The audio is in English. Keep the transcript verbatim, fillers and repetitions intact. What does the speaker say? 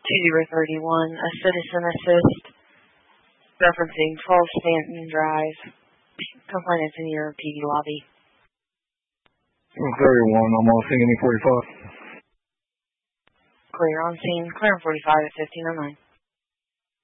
two zero three one, a citizen assist referencing twelve Stanton Drive. Complainants in your P D lobby. thirty-one, I'm on scene, forty-five. Clear on scene, clear on forty-five at fifteen oh nine.